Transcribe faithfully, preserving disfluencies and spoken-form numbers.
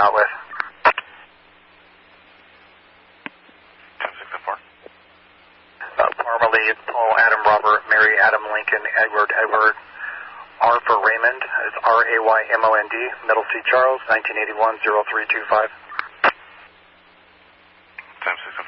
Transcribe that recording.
out with? ten six four. Uh, Parmalee, Paul, Adam, Robert, Mary, Adam, Lincoln, Edward, Edward. R for Raymond, it's R A Y M O N D, Middle C Charles, nineteen eighty-one, oh three two five. ten six